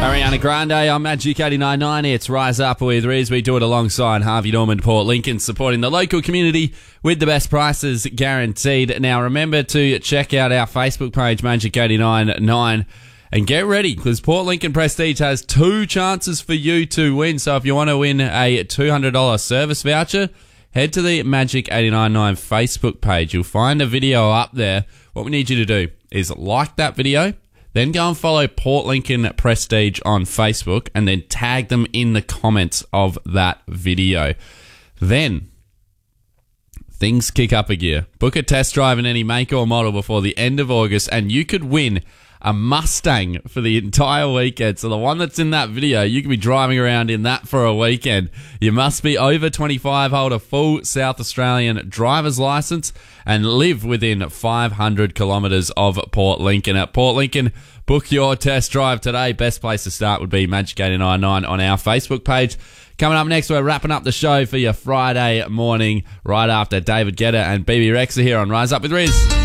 Ariana Grande on Magic 89.9. It's Rise Up with Riz. We do it alongside Harvey Norman Port Lincoln, supporting the local community with the best prices guaranteed. Now, remember to check out our Facebook page, Magic 89.9, and get ready because Port Lincoln Prestige has 2 chances for you to win. So if you want to win a $200 service voucher, head to the Magic 89.9 Facebook page. You'll find a video up there. What we need you to do is like that video. Then go and follow Port Lincoln Prestige on Facebook and then tag them in the comments of that video. Then, things kick up a gear. Book a test drive in any make or model before the end of August and you could win a Mustang for the entire weekend. So the one that's in that video, you could be driving around in that for a weekend. You must be over 25, hold a full South Australian driver's license, and live within 500 kilometres of Port Lincoln. At Port Lincoln, book your test drive today. Best place to start would be Magic 89.9 on our Facebook page. Coming up next, we're wrapping up the show for your Friday morning right after David Guetta and BB Rexa here on Rise Up with Riz.